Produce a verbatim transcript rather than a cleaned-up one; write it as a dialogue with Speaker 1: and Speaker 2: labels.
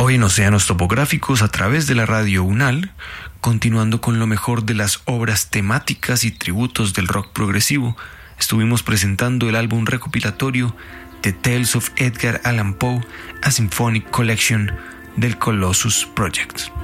Speaker 1: Hoy en Océanos Topográficos a través de la radio UNAL, continuando con lo mejor de las obras temáticas y tributos del rock progresivo, estuvimos presentando el álbum recopilatorio The Tales of Edgar Allan Poe, A Symphonic Collection del Colossus Project.